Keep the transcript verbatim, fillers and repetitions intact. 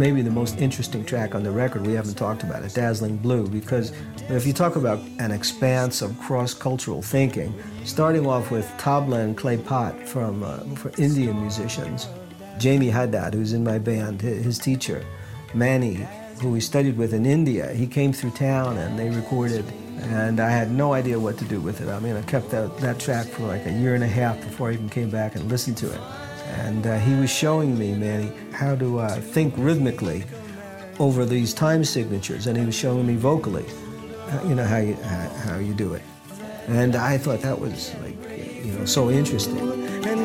maybe the most interesting track on the record. We haven't talked about it, Dazzling Blue, because if you talk about an expanse of cross-cultural thinking, starting off with tabla and clay pot from uh, for Indian musicians, Jamie Haddad, who's in my band, his teacher, Manny, who we studied with in India, he came through town and they recorded, and I had no idea what to do with it. I mean, I kept that, that track for like a year and a half before I even came back and listened to it. And uh, he was showing me, Manny, how to uh, think rhythmically over these time signatures, and he was showing me vocally, uh, you know, how you, how, how you do it. And I thought that was, like, you know, so interesting.